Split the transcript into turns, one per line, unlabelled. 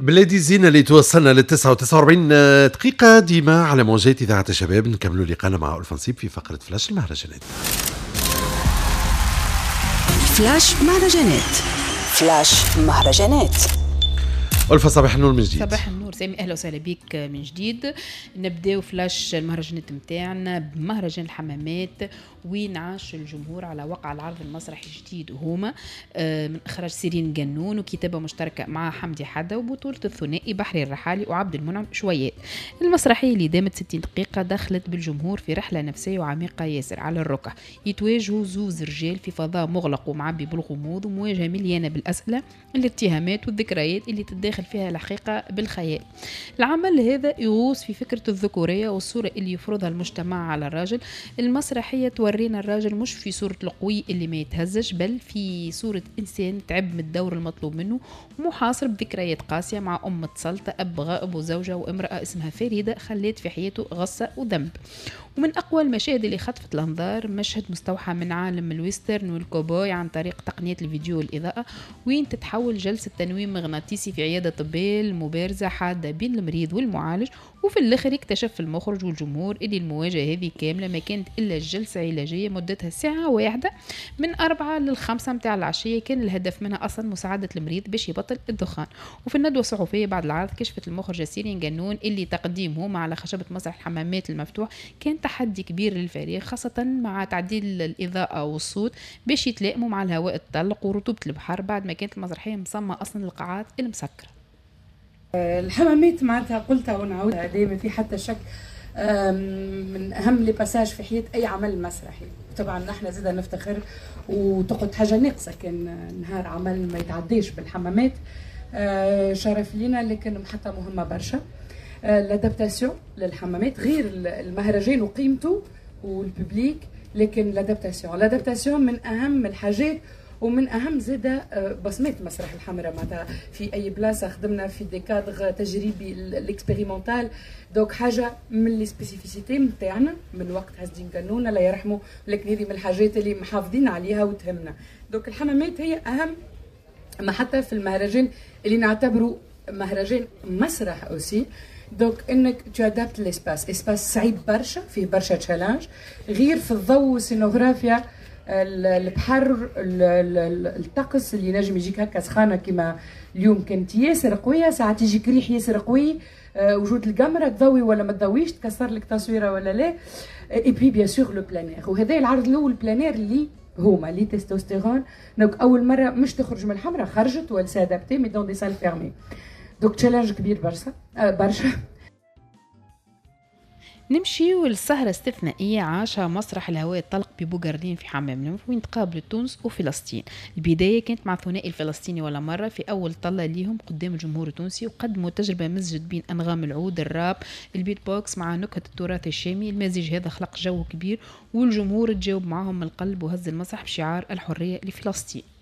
بلادي الزينة اللي توصلنا لل 49 دقيقة ديما على موجات إذاعة الشباب. نكملوا لقاءنا مع ألفا نصيب في فقرة فلاش المهرجانات.
فلاش مهرجانات. فلاش مهرجانات.
ألفا صباح النور من جديد.
صباح النور سامي، اهلا وسهلا بك من جديد. نبداو فلاش المهرجانات نتاعنا بمهرجان الحمامات، وين عاش الجمهور على وقع العرض المسرحي الجديد هما من اخراج سيرين قنون وكتابه مشتركه مع حمدي حدا وبطوله الثنائي بحري الرحالي وعبد المنعم شويات. المسرحيه اللي دامت 60 دقيقه دخلت بالجمهور في رحله نفسيه وعميقه ياسر على الركع. يتواجهوا زوز رجال في فضاء مغلق ومعبي بالغموض ومواجهه مليانه بالاسئله، الاتهامات والذكريات اللي تتداخل فيها الحقيقه بالخيال. العمل هذا يغوص في فكره الذكوريه والصوره اللي يفرضها المجتمع على الراجل. المسرحيه تورينا الراجل مش في صورة القوي اللي ما يتهزش، بل في صورة إنسان تعب من الدور المطلوب منه ومحاصر بذكريات قاسية مع أم متسلطة، أب غائب وزوجة وامرأة اسمها فريدة خلت في حياته غصة وذنب. ومن أقوى المشاهد اللي خطفت الأنظار مشهد مستوحى من عالم الويسترن والكوبوي عن طريق تقنية الفيديو والإضاءة، وين تتحول جلسة تنويم مغناطيسي في عيادة طبية مبارزة حادة بين المريض والمعالج. وفي الآخر اكتشف المخرج والجمهور اللي المواجهة هذه كاملة ما كانت إلا جلسة علاجية مدتها ساعة واحدة من 4 ل5 متاع العشية، كان الهدف منها أصلا مساعدة المريض باش يبطل الدخان. وفي الندوة الصحفية بعد العرض كشفت المخرجة سيرين قنون اللي تقديمه على خشبة مسرح الحمامات المفتوح كان تحدي كبير للفريق، خاصة مع تعديل الإضاءة والصوت باش يتلائموا مع الهواء الطلق ورطوبة البحر بعد ما كانت المسرحية مصممة أصلا القاعات المسكرة.
الحمامات معناتها قلتها ونعودها دائما في حتى شك من اهم لي باساج في حياه اي عمل مسرحي. طبعا نحن زيدا نفتخر وتقعد حاجه ناقصه كان نهار عمل ما يتعديش بالحمامات. شرف لينا، لكن حتى مهمه برشا. الادابتاسيون للحمامات غير المهرجان وقيمته والببليك، لكن الادابتاسيون من اهم الحاجات ومن اهم زاده بصمات مسرح الحمراء. معناتها في اي بلاصه خدمنا في دي كادغ تجريبي الاكسبيريمونتال، دوك حاجه من لي سبيسيفيسيتي نتاعنا من وقت هازدين قانون الله يرحمه، لكن هذه من الحاجات اللي محافظين عليها وتهمنا. دوك الحمامات هي اهم ما حتى في المهرجان اللي نعتبره مهرجان مسرح اوسي. دوك انك تادابت ليسباس، اسباس صعيب برشا فيه برشا تشالنج، غير في الضوء والسينوغرافيا، البحر، الطقس اللي نجم يجيك هكا سخانه كما اليوم كانت ياسر قويه، ساعات يجيك ريح ياسر قوي، وجود القمره تضوي ولا ما تضويش، تكسر لك تصويره ولا لا. اي بي بيان سور لو بلانير، وهذا العرض الاول بلانير اللي هما لي تستوستيرون. دونك اول مره مش تخرج من الحمراء، خرجت ولا سادابتي مي دون دي سال فيرمي. دوك تشالنج كبير برشا.
نمشي والسهرة استثنائية عاشها مسرح الهواء الطلق ببوغردين في حمام المنف، وين تقابلوا تونس وفلسطين. البداية كانت مع الثنائي الفلسطيني ولا مرة في أول طلة ليهم قدام الجمهور التونسي، وقدموا تجربة مزجت بين أنغام العود، الراب، البيت بوكس مع نكهة التراث الشامي. المزيج هذا خلق جو كبير والجمهور تجاوب معهم من القلب وهز المسرح بشعار الحرية لفلسطين.